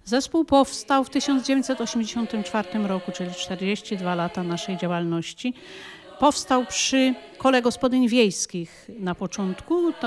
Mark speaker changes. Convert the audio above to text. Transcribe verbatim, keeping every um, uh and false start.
Speaker 1: Zespół powstał w tysiąc dziewięćset osiemdziesiątym czwartym roku, czyli czterdzieści dwa lata naszej działalności. Powstał przy Kole Gospodyń Wiejskich na początku. To